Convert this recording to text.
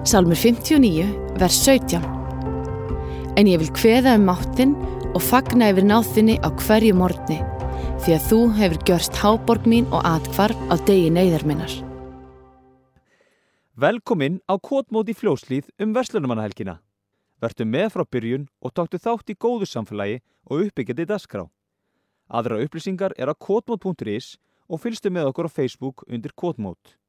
Sálmur 59, vers 17. En ég vil kveða máttinn og fagna yfir náð þinni á hverju morgni, því að þú hefur gjörst háborg mín og athvarf á degi neyðar minnar. Velkomin á Kotmót í Fljótshlíð verslunarmannahelgina. Vertu með frá byrjun og taktu þátt í góðu samfélagi og uppbyggjandi dagskrá. Aðrar upplýsingar á kotmót.is og fylgstu með okkur á Facebook undir Kotmót.